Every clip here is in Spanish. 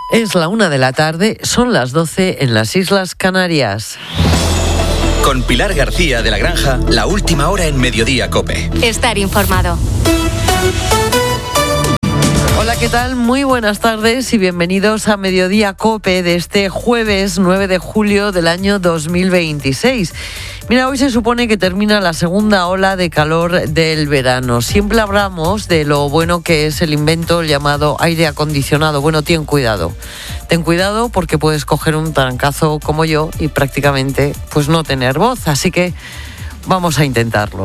Es la 1 de la tarde, son las 12 en las Islas Canarias. Con Pilar García de la Granja, la última hora en Mediodía COPE. Estar informado. Hola, ¿qué tal? Muy buenas tardes y bienvenidos a Mediodía COPE de este jueves 9 de julio del año 2026. Mira, hoy se supone que termina la segunda ola de calor del verano. Siempre hablamos de lo bueno que es el invento llamado aire acondicionado. Bueno, ten cuidado. Ten cuidado porque puedes coger un trancazo como yo y prácticamente pues no tener voz. Así que vamos a intentarlo.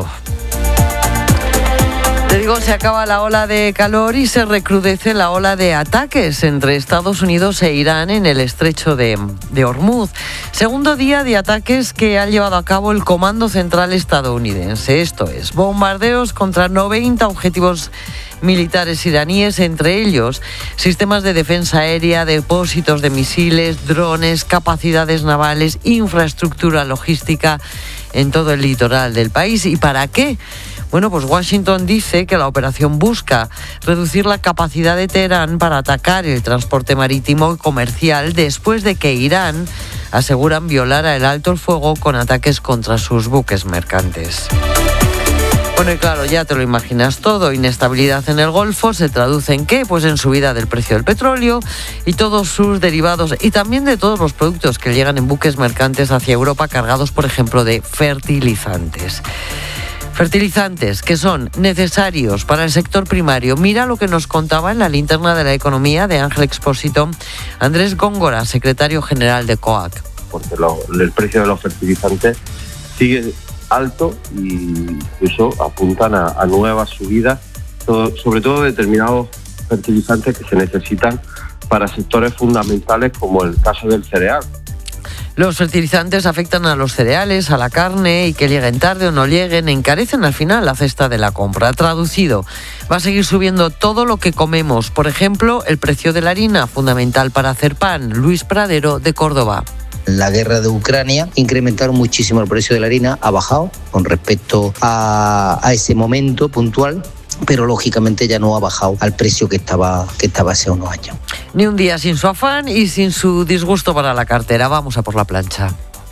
Te digo, se acaba la ola de calor y se recrudece la ola de ataques entre Estados Unidos e Irán en el estrecho de Hormuz. Segundo día de ataques que ha llevado a cabo el Comando Central estadounidense. Esto es, bombardeos contra 90 objetivos militares iraníes, entre ellos sistemas de defensa aérea, depósitos de misiles, drones, capacidades navales, infraestructura logística en todo el litoral del país. ¿Y para qué? Bueno, pues Washington dice que la operación busca reducir la capacidad de Teherán para atacar el transporte marítimo y comercial después de que Irán, aseguran, violara el alto el fuego con ataques contra sus buques mercantes. Bueno, y claro, ya te lo imaginas todo. Inestabilidad en el Golfo se traduce en ¿qué? Pues en subida del precio del petróleo y todos sus derivados y también de todos los productos que llegan en buques mercantes hacia Europa cargados, por ejemplo, de fertilizantes. Fertilizantes que son necesarios para el sector primario. Mira lo que nos contaba en la linterna de la economía de Ángel Expósito Andrés Góngora, secretario general de COAC. Porque el precio de los fertilizantes sigue alto y incluso apuntan a nuevas subidas, sobre todo determinados fertilizantes que se necesitan para sectores fundamentales como el caso del cereal. Los fertilizantes afectan a los cereales, a la carne y que lleguen tarde o no lleguen, encarecen al final la cesta de la compra. Traducido, va a seguir subiendo todo lo que comemos. Por ejemplo, el precio de la harina, fundamental para hacer pan. Luis Pradero, de Córdoba. La guerra de Ucrania incrementaron muchísimo el precio de la harina, ha bajado con respecto a ese momento puntual, pero lógicamente ya no ha bajado al precio que estaba hace unos años. Ni un día sin su afán y sin su disgusto para la cartera. Vamos a por la plancha.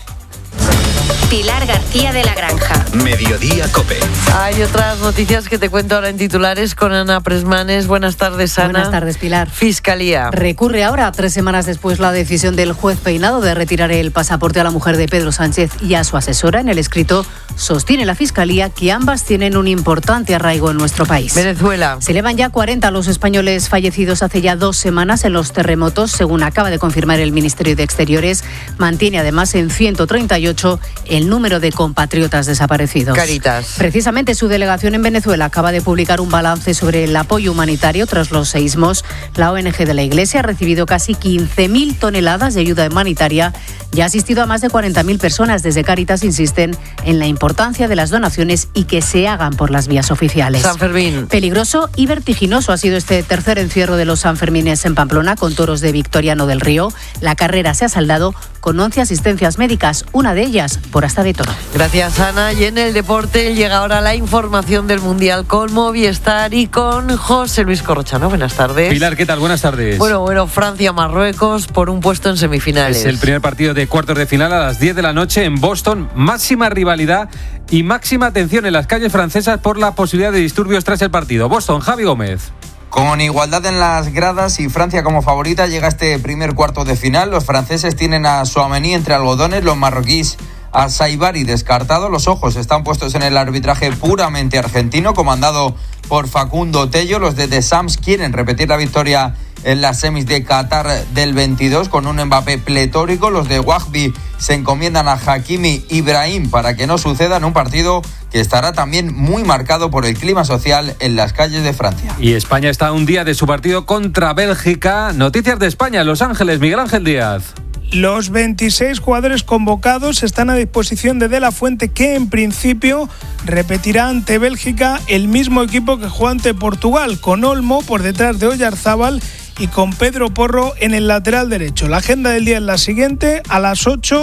Pilar García de la Granja. Mediodía COPE. Hay otras noticias que te cuento ahora en titulares con Ana Presmanes. Buenas tardes, Ana. Buenas tardes, Pilar. Fiscalía. Recurre ahora, 3 semanas después, la decisión del juez Peinado de retirar el pasaporte a la mujer de Pedro Sánchez y a su asesora. En el escrito sostiene la Fiscalía que ambas tienen un importante arraigo en nuestro país. Venezuela. Se elevan ya 40 los españoles fallecidos hace ya 2 semanas en los terremotos, según acaba de confirmar el Ministerio de Exteriores. Mantiene además en 138 el número de compatriotas desaparecidos. Caritas. Precisamente su delegación en Venezuela acaba de publicar un balance sobre el apoyo humanitario tras los seísmos. La ONG de la Iglesia ha recibido casi 15.000 toneladas de ayuda humanitaria y ha asistido a más de 40.000 personas. Desde Cáritas insisten en la importancia de las donaciones y que se hagan por las vías oficiales. San Fermín. Peligroso y vertiginoso ha sido este tercer encierro de los Sanfermines en Pamplona con toros de Victoriano del Río. La carrera se ha saldado con 11 asistencias médicas, una de ellas por asta de toro. Gracias, Ana. Y en el deporte llega ahora la información del Mundial con Movistar y con José Luis Corrochano. Buenas tardes. Pilar, ¿qué tal? Buenas tardes. Bueno, Francia-Marruecos por un puesto en semifinales. Es el primer partido de cuartos de final a las 10 de la noche en Boston. Máxima rivalidad y máxima atención en las calles francesas por la posibilidad de disturbios tras el partido. Boston, Javi Gómez. Con igualdad en las gradas y Francia como favorita llega este primer cuarto de final. Los franceses tienen a Tchouaméni entre algodones, los marroquíes a Saibari descartado. Los ojos están puestos en el arbitraje puramente argentino, comandado por Facundo Tello. Los de Deschamps quieren repetir la victoria en las semis de Qatar del 22 con un Mbappé pletórico. Los de Wahbi se encomiendan a Hakimi Ibrahim para que no suceda en un partido que estará también muy marcado por el clima social en las calles de Francia. Y España está a un día de su partido contra Bélgica. Noticias de España, Los Ángeles, Miguel Ángel Díaz. Los 26 jugadores convocados están a disposición de la Fuente, que en principio repetirá ante Bélgica el mismo equipo que jugó ante Portugal, con Olmo por detrás de Oyarzábal y con Pedro Porro en el lateral derecho. La agenda del día es la siguiente: a las 8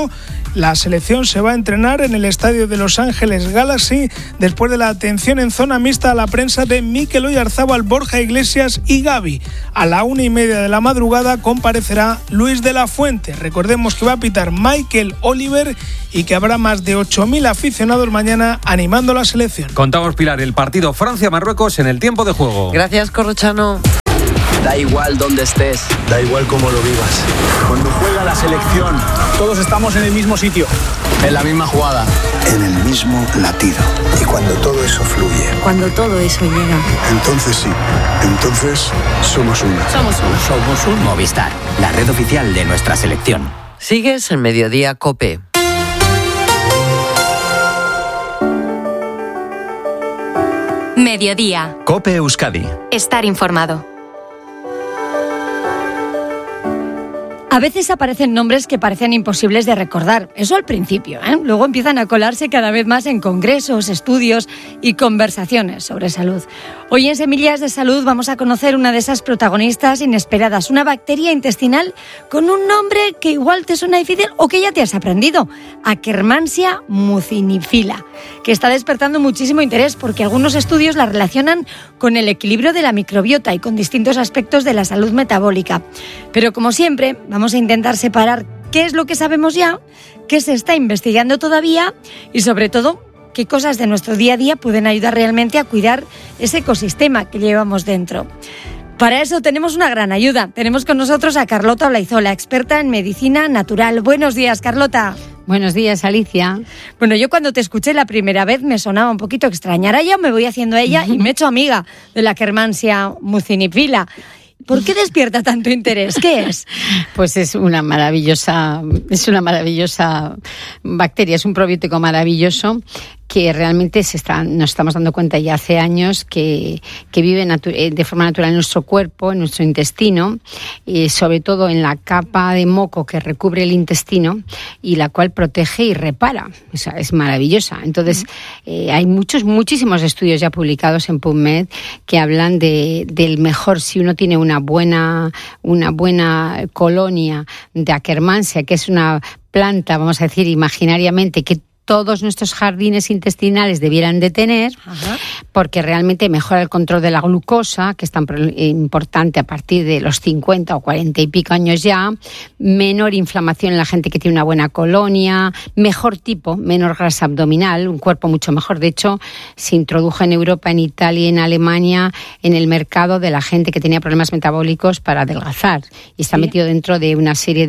La selección se va a entrenar en el estadio de Los Ángeles Galaxy después de la atención en zona mixta a la prensa de Mikel Oyarzabal, Borja Iglesias y Gavi. A la 1:30 de la madrugada comparecerá Luis de la Fuente. Recordemos que va a pitar Michael Oliver y que habrá más de 8.000 aficionados mañana animando a la selección. Contamos, Pilar, el partido Francia-Marruecos en el tiempo de juego. Gracias, Corrochano. Da igual dónde estés, da igual cómo lo vivas. Cuando juega la selección, todos estamos en el mismo sitio, en la misma jugada, en el mismo latido. Y cuando todo eso fluye, cuando todo eso llega, entonces sí, entonces somos uno. Somos un Movistar, la red oficial de nuestra selección. Sigues en Mediodía COPE. Mediodía. COPE Euskadi. Estar informado. A veces aparecen nombres que parecen imposibles de recordar, eso al principio, ¿eh? Luego empiezan a colarse cada vez más en congresos, estudios y conversaciones sobre salud. Hoy en Semillas de Salud vamos a conocer una de esas protagonistas inesperadas, una bacteria intestinal con un nombre que igual te suena difícil o que ya te has aprendido, Akkermansia mucinifila, que está despertando muchísimo interés porque algunos estudios la relacionan con el equilibrio de la microbiota y con distintos aspectos de la salud metabólica. Pero como siempre, vamos a intentar separar qué es lo que sabemos ya, qué se está investigando todavía y, sobre todo, qué cosas de nuestro día a día pueden ayudar realmente a cuidar ese ecosistema que llevamos dentro. Para eso tenemos una gran ayuda. Tenemos con nosotros a Carlota Olaizola, experta en medicina natural. Buenos días, Carlota. Buenos días, Alicia. Bueno, yo cuando te escuché la primera vez me sonaba un poquito extraña. Ahora ya me voy haciendo ella y me he hecho amiga de la Akkermansia mucinifila. ¿Por qué despierta tanto interés? ¿Qué es? Pues es una maravillosa bacteria, es un probiótico maravilloso que realmente nos estamos dando cuenta ya hace años que vive de forma natural en nuestro cuerpo, en nuestro intestino, y sobre todo en la capa de moco que recubre el intestino y la cual protege y repara. O sea, es maravillosa. Entonces, hay muchísimos estudios ya publicados en PubMed que hablan del mejor, si uno tiene una buena colonia de Akkermansia, que es una planta, vamos a decir, imaginariamente, que todos nuestros jardines intestinales debieran de tener. Ajá. Porque realmente mejora el control de la glucosa, que es tan importante a partir de los 50 o 40 y pico años ya, menor inflamación en la gente que tiene una buena colonia, menor grasa abdominal, un cuerpo mucho mejor. De hecho, se introdujo en Europa, en Italia y en Alemania en el mercado de la gente que tenía problemas metabólicos para adelgazar. Y está metido dentro de una serie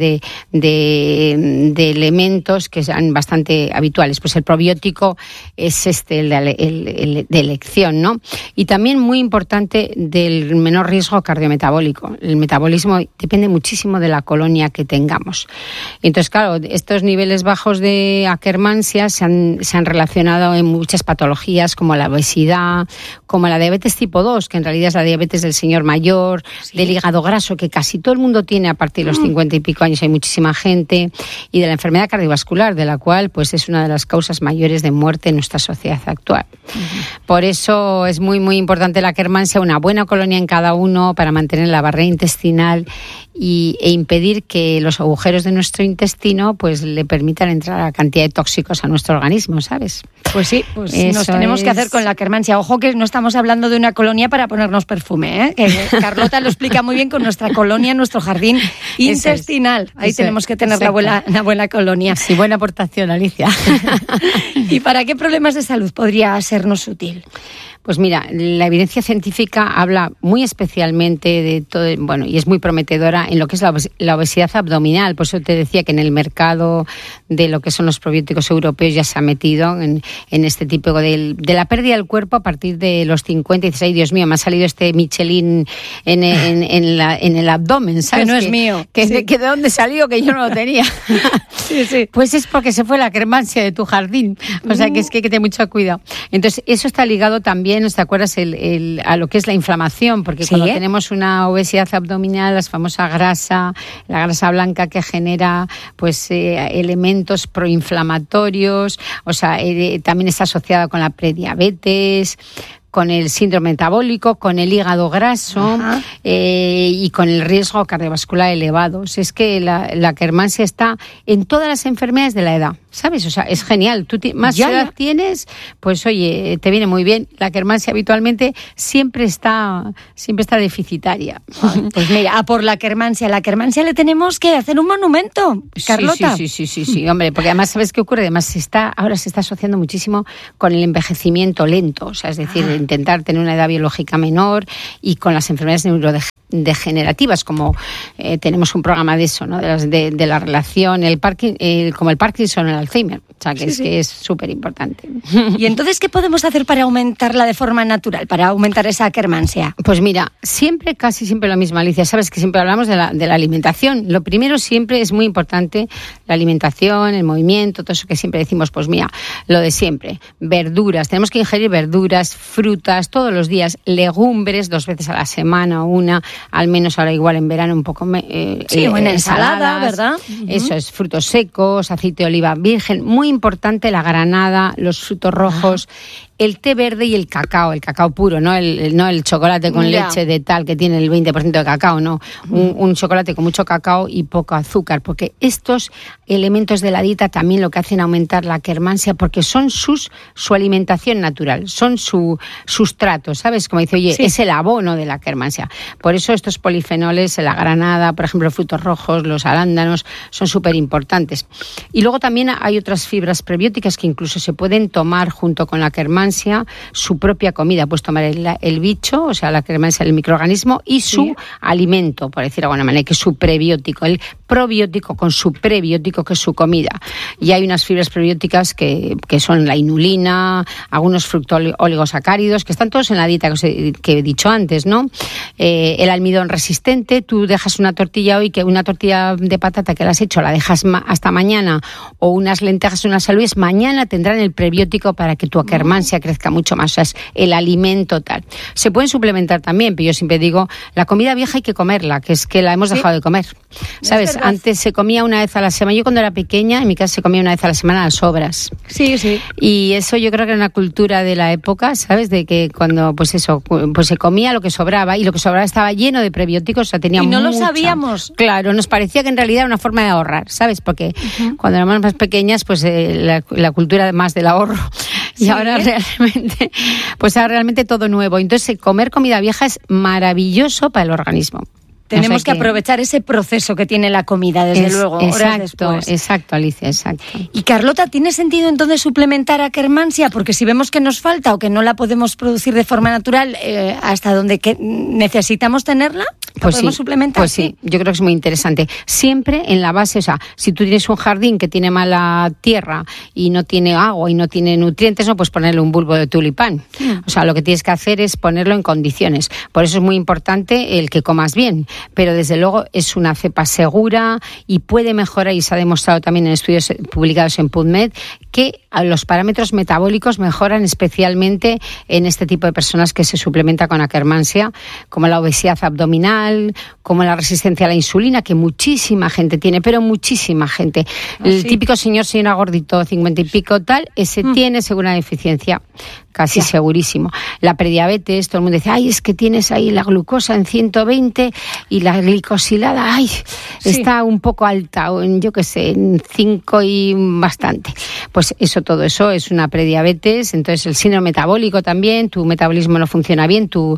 de elementos que son bastante habituales. Pues el probiótico es el de elección, ¿no? Y también muy importante del menor riesgo cardiometabólico. El metabolismo depende muchísimo de la colonia que tengamos. Entonces, claro, estos niveles bajos de Akkermansia se han relacionado en muchas patologías como la obesidad, como la diabetes tipo 2, que en realidad es la diabetes del señor mayor, del hígado graso, que casi todo el mundo tiene a partir de los 50 y pico años, hay muchísima gente, y de la enfermedad cardiovascular, de la cual pues es una de las causas mayores de muerte en nuestra sociedad actual. Por eso es muy, muy importante la Akkermansia, una buena colonia en cada uno para mantener la barrera intestinal e impedir que los agujeros de nuestro intestino pues le permitan entrar a cantidad de tóxicos a nuestro organismo, ¿sabes? Pues sí, pues nos tenemos que hacer con la Akkermansia. Ojo que no estamos hablando de una colonia para ponernos perfume, ¿eh? Que Carlota lo explica muy bien con nuestra colonia, nuestro jardín intestinal. Ahí tenemos que tener una buena colonia. Sí, buena aportación, Alicia. ¿Y para qué problemas de salud podría sernos útil? Pues mira, la evidencia científica habla muy especialmente de todo, bueno, y es muy prometedora en lo que es la obesidad abdominal. Por eso te decía que en el mercado de lo que son los probióticos europeos ya se ha metido en este tipo de la pérdida del cuerpo a partir de los 50 y dices, ay, Dios mío, me ha salido este Michelin en el abdomen, ¿sabes? Que no es mío. Que de dónde salió, que yo no lo tenía. Sí. Pues es porque se fue la Akkermansia de tu jardín. O sea, que es que hay que tener mucho cuidado. Entonces, eso está ligado también, ¿te acuerdas? A lo que es la inflamación, porque cuando tenemos una obesidad abdominal, la famosa grasa, la grasa blanca que genera pues elementos proinflamatorios, o sea, también está asociada con la prediabetes. con el síndrome metabólico, con el hígado graso y con el riesgo cardiovascular elevado. Es que la Akkermansia está en todas las enfermedades de la edad, ¿sabes? O sea, es genial. Tú más edad tienes, pues oye, te viene muy bien. La Akkermansia habitualmente siempre está deficitaria. Pues mira, a por la Akkermansia. La Akkermansia le tenemos que hacer un monumento, Carlota. Sí, hombre, porque además, ¿sabes qué ocurre? Además, ahora se está asociando muchísimo con el envejecimiento lento, o sea, es decir, intentar tener una edad biológica menor y con las enfermedades neurodegenerativas, como tenemos un programa de eso, ¿no? De la relación, como el Parkinson o el Alzheimer, o sea, que es súper importante. ¿Y entonces qué podemos hacer para aumentarla de forma natural, para aumentar esa Akkermansia? Pues mira, casi siempre lo mismo, Alicia, sabes que siempre hablamos de la alimentación. Lo primero siempre es muy importante la alimentación, el movimiento, todo eso que siempre decimos, pues mira, lo de siempre, verduras, tenemos que ingerir verduras, frutas todos los días, legumbres 2 veces a la semana o una, al menos ahora igual en verano un poco o en ensalada, ¿verdad? Eso es, frutos secos, aceite de oliva virgen, muy importante la granada, los frutos rojos, el té verde y el cacao puro, no el chocolate con leche de tal que tiene el 20% de cacao, no, un chocolate con mucho cacao y poco azúcar, porque estos elementos de la dieta también lo que hacen aumentar la Akkermansia, porque son su alimentación natural, son su sustrato, ¿sabes? Como dice, es el abono de la Akkermansia. Por eso estos polifenoles, la granada, por ejemplo, los frutos rojos, los arándanos, son súper importantes. Y luego también hay otras fibras prebióticas que incluso se pueden tomar junto con la Akkermansia, su propia comida. Puedes tomar el bicho, o sea, la Akkermansia, el microorganismo, y su alimento, por decir de alguna manera, que es su prebiótico, el probiótico con su prebiótico, que es su comida. Y hay unas fibras prebióticas que son la inulina, algunos fructooligosacáridos, que están todos en la dieta que he dicho antes, ¿no? El almidón resistente, tú dejas una tortilla hoy, que una tortilla de patata que la has hecho, la dejas hasta mañana, o unas lentejas, unas alubias, mañana tendrán el prebiótico para que tu Akkermansia crezca mucho más, o sea, es el alimento tal. Se pueden suplementar también, pero yo siempre digo, la comida vieja hay que comerla, que es que la hemos dejado de comer, ¿sabes? Antes se comía una vez a la semana, yo cuando era pequeña, en mi casa se comía una vez a la semana las sobras. Sí. Y eso yo creo que era una cultura de la época, ¿sabes? De que cuando, pues se comía lo que sobraba, y lo que sobraba estaba lleno de prebióticos, o sea, tenía mucha. Y no lo sabíamos. Claro, nos parecía que en realidad era una forma de ahorrar, ¿sabes? Porque cuando éramos más pequeñas, pues la cultura más del ahorro. Y ahora realmente todo nuevo. Entonces, comer comida vieja es maravilloso para el organismo. Tenemos que aprovechar ese proceso que tiene la comida, desde luego, horas después. Exacto, Alicia, exacto. Y Carlota, ¿tiene sentido entonces suplementar Akkermansia? Porque si vemos que nos falta o que no la podemos producir de forma natural, hasta donde necesitamos tenerla, ¿podemos suplementar? Pues sí, yo creo que es muy interesante. Siempre en la base, o sea, si tú tienes un jardín que tiene mala tierra y no tiene agua y no tiene nutrientes, no puedes ponerle un bulbo de tulipán. O sea, lo que tienes que hacer es ponerlo en condiciones. Por eso es muy importante el que comas bien. Pero desde luego es una cepa segura y puede mejorar, y se ha demostrado también en estudios publicados en PubMed, que los parámetros metabólicos mejoran especialmente en este tipo de personas que se suplementa con Akkermansia, como la obesidad abdominal, como la resistencia a la insulina, que muchísima gente tiene, pero muchísima gente. El típico señora gordito, 50 y pico tal, ese tiene segura deficiencia, casi segurísimo. La prediabetes, todo el mundo dice, ay, es que tienes ahí la glucosa en 120 y la glicosilada, ay, está un poco alta, o en, yo qué sé, en 5 y bastante. Pues todo eso es una prediabetes. Entonces el síndrome metabólico también, tu metabolismo no funciona bien, tu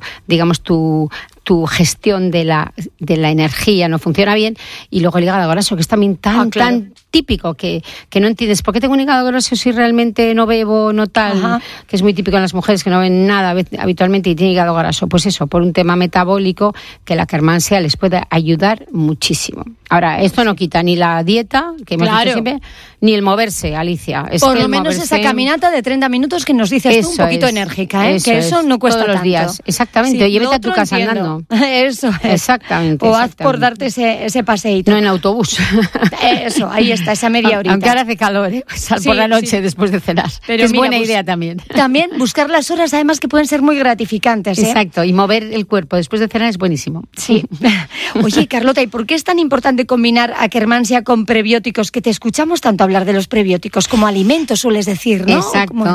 tu gestión de la energía no funciona bien, y luego el hígado graso, que es también tan típico que no entiendes por qué tengo un hígado graso si realmente no bebo, no tal, que es muy típico en las mujeres que no ven nada habitualmente y tienen hígado graso. Pues eso, por un tema metabólico, que la Akkermansia les puede ayudar muchísimo. Ahora, esto no quita ni la dieta, que hemos dicho siempre, ni el moverse, Alicia. Es por lo menos esa caminata de 30 minutos que nos dices tú, un poquito enérgica, ¿eh? Que eso no cuesta todos los tanto. Días. Exactamente, Sí, oye, vete a tu casa andando. Eso es. Exactamente. O haz por darte ese paseíto. No en autobús. Eso, ahí está. siesta, esa media horita. Aunque ahora hace calor, sal por la noche después de cenar. Pero es mira, buena idea también. También buscar las horas, además, que pueden ser muy gratificantes. Exacto, y mover el cuerpo después de cenar es buenísimo. Sí. Oye, Carlota, ¿y por qué es tan importante combinar Akkermansia con prebióticos? Que te escuchamos tanto hablar de los prebióticos como alimentos, sueles decir, ¿no?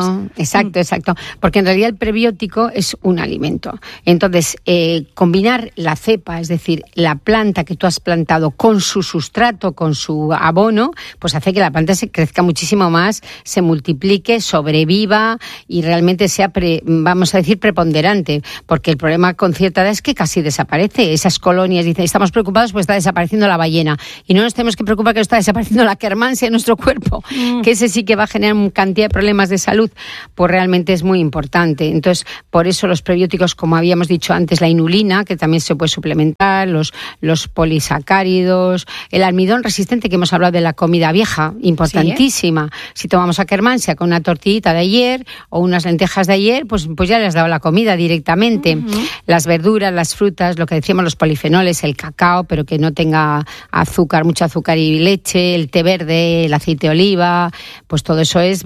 Exacto. Porque en realidad el prebiótico es un alimento. Entonces, combinar la cepa, es decir, la planta que tú has plantado con su sustrato, con su abono, pues hace que la planta se crezca muchísimo más, se multiplique, sobreviva y realmente sea, vamos a decir, preponderante. Porque el problema con cierta edad es que casi desaparece. Esas colonias, dicen, estamos preocupados pues está desapareciendo la ballena. Y no nos tenemos que preocupar que está desapareciendo la Akkermansia en nuestro cuerpo, que ese sí que va a generar una cantidad de problemas de salud. Pues realmente es muy importante. Entonces, por eso los prebióticos, como habíamos dicho antes, la inulina, que también se puede suplementar, los polisacáridos, el almidón resistente, que hemos hablado de la comida vieja, importantísima. Si tomamos Akkermansia con una tortillita de ayer o unas lentejas de ayer, pues ya le has dado la comida directamente. Las verduras, las frutas, lo que decíamos, los polifenoles, el cacao, pero que no tenga azúcar, mucho azúcar y leche, el té verde, el aceite de oliva, pues todo eso es,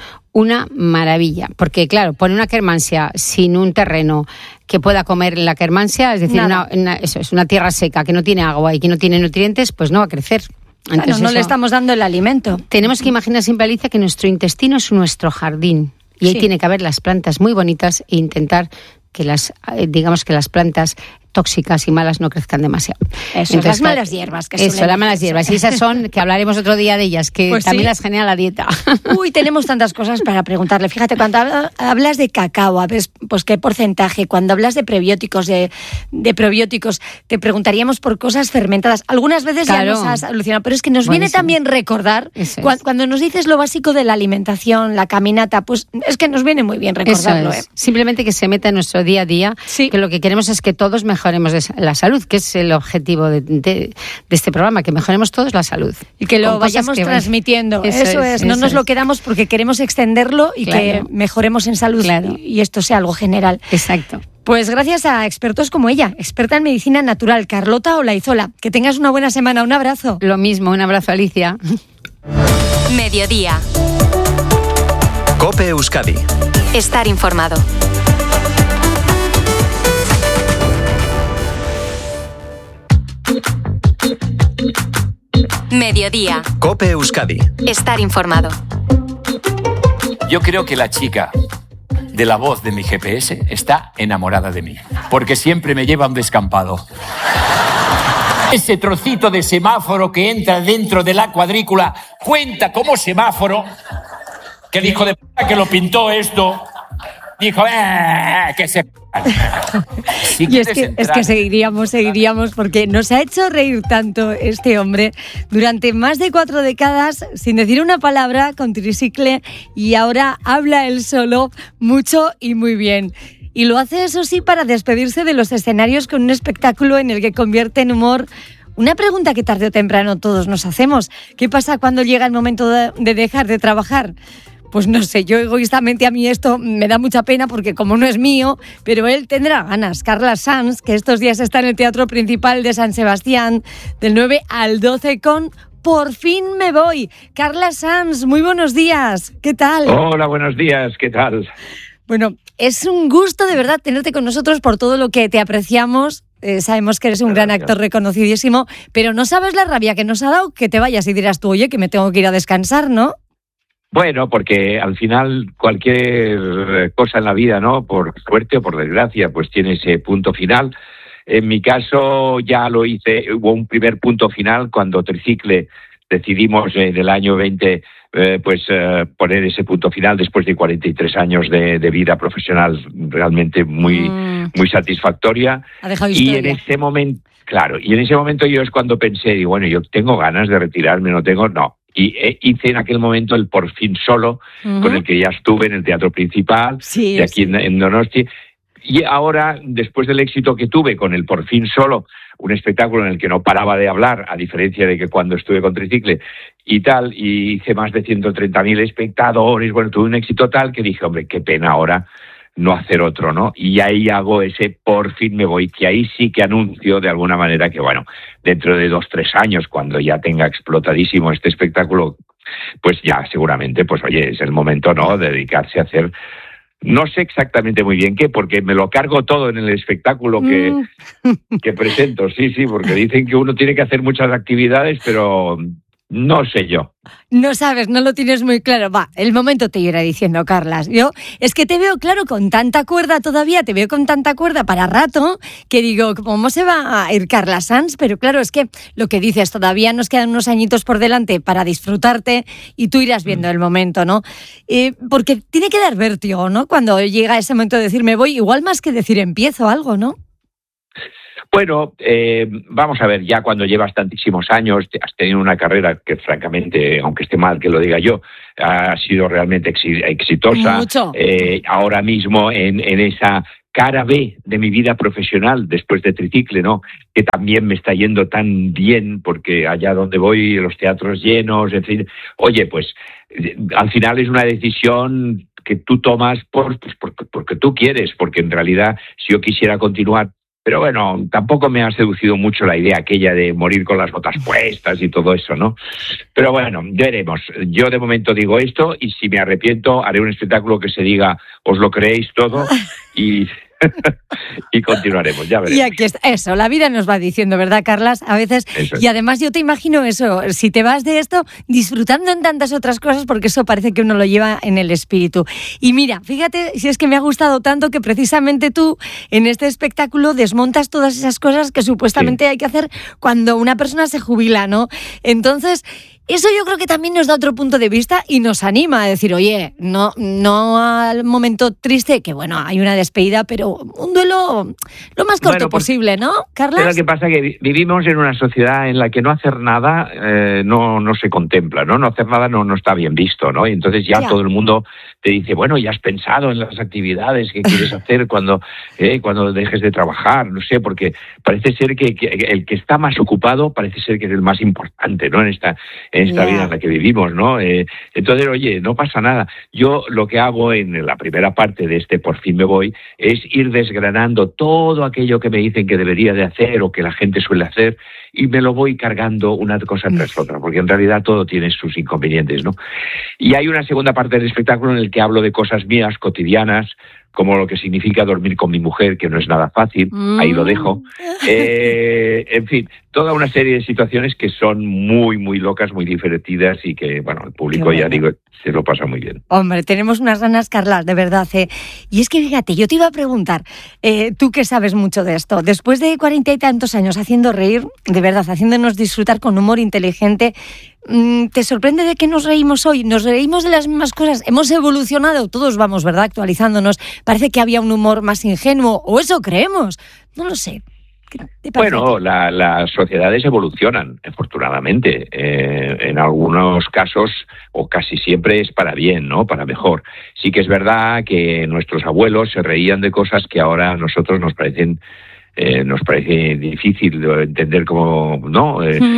una maravilla. Porque, claro, poner una Akkermansia sin un terreno que pueda comer la Akkermansia, es decir, eso es una tierra seca que no tiene agua y que no tiene nutrientes, pues no va a crecer. Entonces, no le estamos dando el alimento. Tenemos que imaginar siempre, Alicia, que nuestro intestino es nuestro jardín y ahí tiene que haber las plantas muy bonitas e intentar que las plantas tóxicas y malas no crezcan demasiado. Entonces, las malas hierbas. Las malas hierbas. Y esas son, que hablaremos otro día de ellas, que pues también las genera la dieta. Uy, tenemos tantas cosas para preguntarle. Fíjate, cuando hablas de cacao, pues qué porcentaje. Cuando hablas de prebióticos, de probióticos, te preguntaríamos por cosas fermentadas. Algunas veces ya nos has alucinado, pero es que nos viene también recordar, cuando nos dices lo básico de la alimentación, la caminata, pues es que nos viene muy bien recordarlo. Simplemente que se meta en nuestro día a día, que lo que queremos es que todos mejoremos la salud, que es el objetivo de este programa, que mejoremos todos la salud. Y que lo vayamos transmitiendo. Eso es. No nos lo quedamos porque queremos extenderlo y que mejoremos en salud y esto sea algo general. Exacto. Pues gracias a expertos como ella, experta en medicina natural, Carlota Olaizola. Que tengas una buena semana. Un abrazo. Lo mismo, un abrazo, Alicia. Mediodía. COPE Euskadi. Estar informado. Mediodía. COPE Euskadi. Estar informado. Yo creo que la chica de la voz de mi GPS está enamorada de mí, porque siempre me lleva a un descampado. Ese trocito de semáforo que entra dentro de la cuadrícula cuenta como semáforo. Que el hijo de puta que lo pintó esto dijo que se... Si y es que seguiríamos porque nos ha hecho reír tanto este hombre durante más de 4 décadas sin decir una palabra, con tricicle, y ahora habla él solo mucho y muy bien. Y lo hace, eso sí, para despedirse de los escenarios con un espectáculo en el que convierte en humor una pregunta que tarde o temprano todos nos hacemos. ¿Qué pasa cuando llega el momento de dejar de trabajar? Pues no sé, yo egoístamente a mí esto me da mucha pena porque como no es mío, pero él tendrá ganas. Carla Sanz, que estos días está en el Teatro Principal de San Sebastián, del 9 al 12 con Por fin me voy. Carla Sanz, muy buenos días. ¿Qué tal? Hola, buenos días. ¿Qué tal? Bueno, es un gusto de verdad tenerte con nosotros por todo lo que te apreciamos. Sabemos que eres un gran actor reconocidísimo, pero no sabes la rabia que nos ha dado que te vayas y dirás tú, oye, que me tengo que ir a descansar, ¿no? Bueno, porque al final cualquier cosa en la vida, ¿no? Por suerte o por desgracia, pues tiene ese punto final. En mi caso ya lo hice, hubo un primer punto final cuando Tricicle decidimos en el año 20 poner ese punto final después de 43 años de vida profesional realmente muy satisfactoria. Ha dejado historia. Y en ese momento yo es cuando pensé, digo, bueno, yo tengo ganas de retirarme, no. Y hice en aquel momento el Por fin solo, con el que ya estuve en el Teatro Principal, de aquí en Donosti. Y ahora, después del éxito que tuve con el Por fin solo, un espectáculo en el que no paraba de hablar, a diferencia de que cuando estuve con Tricicle y tal, y hice más de 130.000 espectadores, bueno, tuve un éxito tal que dije, hombre, qué pena ahora no hacer otro, ¿no? Y ahí hago ese por fin me voy, que ahí sí que anuncio de alguna manera que, bueno, dentro de 2-3 años, cuando ya tenga explotadísimo este espectáculo, pues ya seguramente, pues oye, es el momento, ¿no?, de dedicarse a hacer, no sé exactamente muy bien qué, porque me lo cargo todo en el espectáculo que presento, sí, porque dicen que uno tiene que hacer muchas actividades, pero no sé yo. No sabes, no lo tienes muy claro. Va, el momento te irá diciendo, Carlas. Yo es que te veo, claro, con tanta cuerda todavía, te veo con tanta cuerda para rato, que digo, ¿cómo se va a ir Carla Sanz? Pero claro, es que lo que dices, todavía nos quedan unos añitos por delante para disfrutarte y tú irás viendo el momento, ¿no? Porque tiene que dar vértigo, ¿no? Cuando llega ese momento de decir me voy, igual más que decir empiezo algo, ¿no? Bueno, vamos a ver, ya cuando llevas tantísimos años, has tenido una carrera que francamente, aunque esté mal que lo diga yo, ha sido realmente exitosa. Mucho. Ahora mismo en esa cara B de mi vida profesional, después de Tricicle, ¿no?, que también me está yendo tan bien, porque allá donde voy, los teatros llenos, en fin, oye, pues al final es una decisión que tú tomas porque tú quieres, porque en realidad si yo quisiera continuar. Pero bueno, tampoco me ha seducido mucho la idea aquella de morir con las botas puestas y todo eso, ¿no? Pero bueno, veremos. Yo de momento digo esto y si me arrepiento haré un espectáculo que se diga os lo creéis todo y continuaremos, ya veremos. Y aquí está, eso, la vida nos va diciendo, ¿verdad, Carlas? A veces, y además yo te imagino eso, si te vas de esto, disfrutando en tantas otras cosas, porque eso parece que uno lo lleva en el espíritu. Y mira, fíjate, si es que me ha gustado tanto que precisamente tú, en este espectáculo, desmontas todas esas cosas que supuestamente hay que hacer cuando una persona se jubila, ¿no? Entonces, eso yo creo que también nos da otro punto de vista y nos anima a decir, oye, no al momento triste, que bueno, hay una despedida, pero un duelo lo más corto posible, ¿no, Carlas? Lo que pasa es que vivimos en una sociedad en la que no hacer nada no se contempla, ¿no? No hacer nada no está bien visto, ¿no? Y entonces ya todo el mundo te dice, bueno, ya has pensado en las actividades que quieres hacer cuando dejes de trabajar, no sé, porque parece ser que el que está más ocupado parece ser que es el más importante, ¿no? En esta vida en la que vivimos, ¿no? Entonces, oye, no pasa nada. Yo lo que hago en la primera parte de este Por fin me voy es ir desgranando todo aquello que me dicen que debería de hacer o que la gente suele hacer y me lo voy cargando una cosa tras otra, porque en realidad todo tiene sus inconvenientes, ¿no? Y hay una segunda parte del espectáculo en el que hablo de cosas mías cotidianas, como lo que significa dormir con mi mujer, que no es nada fácil, ahí lo dejo. En fin, toda una serie de situaciones que son muy, muy locas, muy divertidas y que, bueno, el público, ya digo, se lo pasa muy bien. Hombre, tenemos unas ganas, Carlas, de verdad. Y es que, fíjate, yo te iba a preguntar, tú que sabes mucho de esto, después de 40 y tantos años haciendo reír, de verdad, haciéndonos disfrutar con humor inteligente, ¿te sorprende de que nos reímos hoy? ¿Nos reímos de las mismas cosas? ¿Hemos evolucionado? Todos vamos, ¿verdad?, actualizándonos. Parece que había un humor más ingenuo, o eso creemos. No lo sé. Bueno, las sociedades evolucionan, afortunadamente. En algunos casos, o casi siempre, es para bien, ¿no? Para mejor. Sí que es verdad que nuestros abuelos se reían de cosas que ahora a nosotros nos parece difícil de entender cómo, ¿no?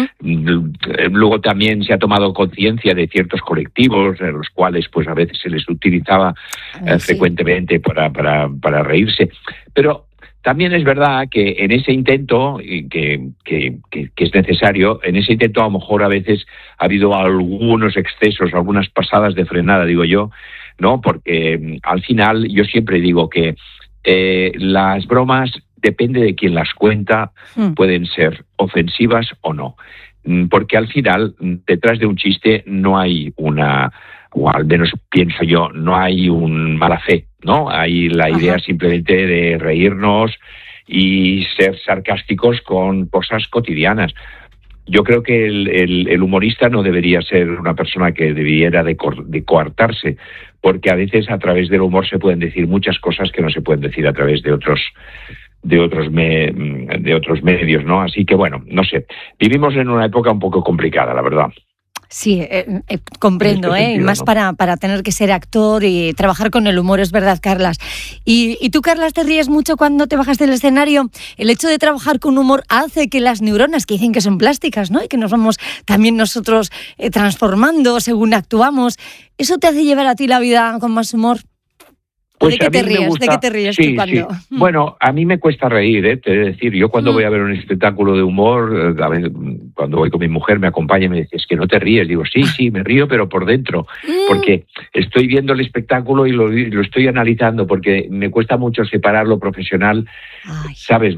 Luego también se ha tomado conciencia de ciertos colectivos en los cuales pues a veces se les utilizaba frecuentemente para reírse. Pero también es verdad que en ese intento, que es necesario, en ese intento a lo mejor a veces ha habido algunos excesos, algunas pasadas de frenada, digo yo, ¿no? Porque al final yo siempre digo que las bromas, depende de quién las cuenta, pueden ser ofensivas o no. Porque al final, detrás de un chiste no hay o al menos pienso yo, no hay un mala fe, ¿no? Hay la idea simplemente de reírnos y ser sarcásticos con cosas cotidianas. Yo creo que el humorista no debería ser una persona que debiera de coartarse, porque a veces a través del humor se pueden decir muchas cosas que no se pueden decir a través de otros medios, ¿no? Así que bueno, no sé, vivimos en una época un poco complicada, la verdad. Sí, comprendo, y más ¿no? para tener que ser actor y trabajar con el humor, es verdad, Carlas. Y tú, Carlas, te ríes mucho cuando te bajas del escenario. El hecho de trabajar con humor hace que las neuronas, que dicen que son plásticas, ¿no?, y que nos vamos también nosotros transformando según actuamos, ¿eso te hace llevar a ti la vida con más humor? Pues ¿De qué a mí te me ríes? gusta- ¿De qué te ríes sí, tú cuando...? sí. Bueno, a mí me cuesta reír, te he de decir. Yo cuando voy a ver un espectáculo de humor, a ver, cuando voy con mi mujer me acompaña y me dice, es que no te ríes. Digo, sí, me río, pero por dentro. Porque estoy viendo el espectáculo y lo estoy analizando, porque me cuesta mucho separar lo profesional, ¿sabes?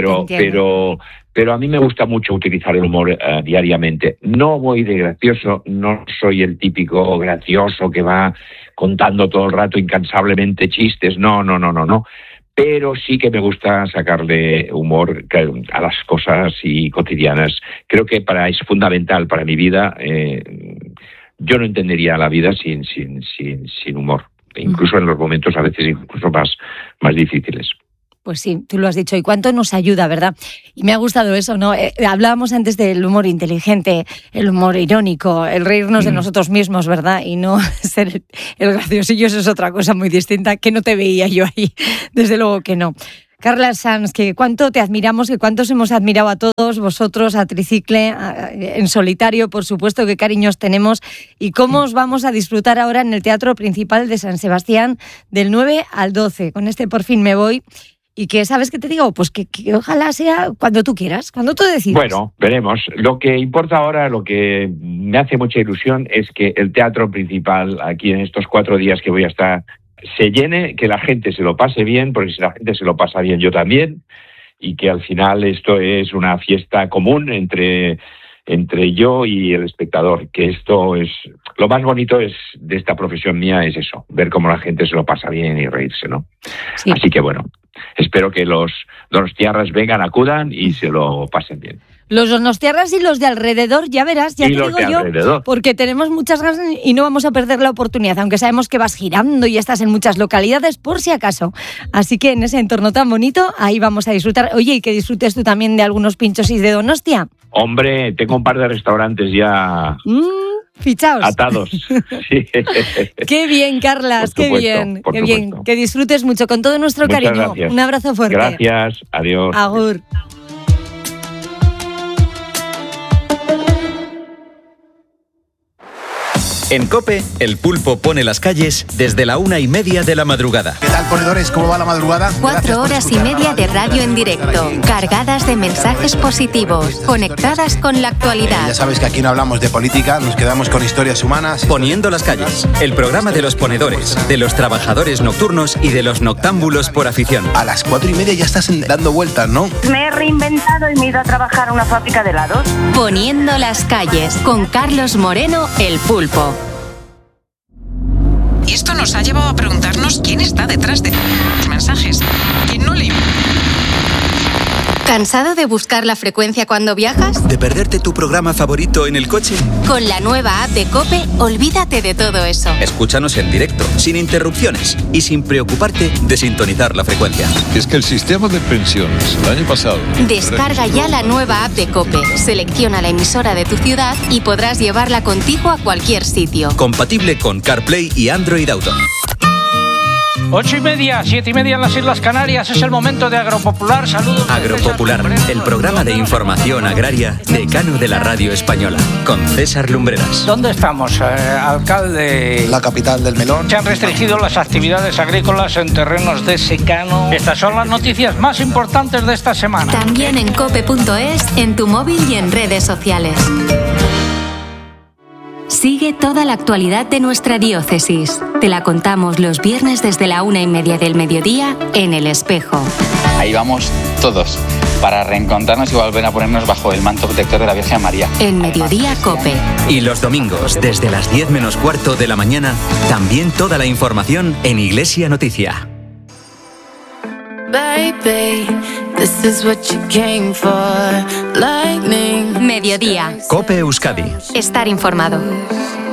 Pero a mí me gusta mucho utilizar el humor diariamente. No voy de gracioso, no soy el típico gracioso que va contando todo el rato incansablemente chistes, no. Pero sí que me gusta sacarle humor a las cosas y cotidianas. Creo que es fundamental para mi vida. Yo no entendería la vida sin humor, incluso en los momentos a veces incluso más difíciles. Pues sí, tú lo has dicho. ¿Y cuánto nos ayuda, verdad? Y me ha gustado eso, ¿no? Hablábamos antes del humor inteligente, el humor irónico, el reírnos de nosotros mismos, ¿verdad? Y no ser el graciosillo, eso es otra cosa muy distinta, que no te veía yo ahí. Desde luego que no. Carla Sanz, que cuánto te admiramos, que cuántos hemos admirado a todos vosotros, a Tricicle, en solitario, por supuesto, qué cariños tenemos, y cómo os vamos a disfrutar ahora en el Teatro Principal de San Sebastián del 9 al 12. Con este Por fin me voy. Y que, ¿sabes qué te digo? Pues que ojalá sea cuando tú quieras, cuando tú decidas. Bueno, veremos. Lo que importa ahora, lo que me hace mucha ilusión es que el Teatro Principal, aquí en estos 4 días que voy a estar, se llene, que la gente se lo pase bien, porque si la gente se lo pasa bien, yo también, y que al final esto es una fiesta común entre yo y el espectador, que esto es... Lo más bonito de esta profesión mía es eso, ver cómo la gente se lo pasa bien y reírse, ¿no? Sí. Así que bueno, espero que los donostiarras vengan, acudan y se lo pasen bien. Los donostiarras y los de alrededor, ya verás, ya te digo yo, porque tenemos muchas ganas y no vamos a perder la oportunidad, aunque sabemos que vas girando y estás en muchas localidades, por si acaso. Así que en ese entorno tan bonito, ahí vamos a disfrutar. Oye, y que disfrutes tú también de algunos pinchos y de Donostia. Hombre, tengo un par de restaurantes ya... fichaos. Atados. Sí. Qué bien, Carlas, qué bien. Que disfrutes mucho, con todo nuestro Muchas cariño. Gracias. Un abrazo fuerte. Gracias, adiós. Agur. En COPE, el pulpo pone las calles desde la 1:30 de la madrugada. ¿Qué tal, ponedores? ¿Cómo va la madrugada? 4 horas y media de radio en directo, cargadas de mensajes positivos, conectadas con la actualidad. Ya sabes que aquí no hablamos de política, nos quedamos con historias humanas. Poniendo las calles, el programa de los ponedores, de los trabajadores nocturnos y de los noctámbulos por afición. A las 4:30 ya estás dando vueltas, ¿no? Me he reinventado y me he ido a trabajar a una fábrica de helados. Poniendo las calles, con Carlos Moreno, el pulpo. Y esto nos ha llevado a preguntarnos quién está detrás de los mensajes. ¿Quién no le... ¿Cansado de buscar la frecuencia cuando viajas? ¿De perderte tu programa favorito en el coche? Con la nueva app de COPE, olvídate de todo eso. Escúchanos en directo, sin interrupciones y sin preocuparte de sintonizar la frecuencia. Es que el sistema de pensiones el año pasado... Descarga ya la nueva app de COPE, selecciona la emisora de tu ciudad y podrás llevarla contigo a cualquier sitio. Compatible con CarPlay y Android Auto. 8:30, 7:30 en las Islas Canarias, es el momento de Agropopular. Saludos. Agropopular, el programa de información agraria decano de la radio española, con César Lumbreras. ¿Dónde estamos, alcalde? La capital del melón. Se han restringido las actividades agrícolas en terrenos de secano. Estas son las noticias más importantes de esta semana. También en cope.es, en tu móvil y en redes sociales. Sigue toda la actualidad de nuestra diócesis. Te la contamos los viernes desde la 1:30 del mediodía en El Espejo. Ahí vamos todos para reencontrarnos y volver a ponernos bajo el manto protector de la Virgen María. En Mediodía Cope. Y los domingos, desde las 10 menos cuarto de la mañana, también toda la información en Iglesia Noticia. Baby, this is what you came for. Lightning. Mediodía. COPE Euskadi. Estar informado.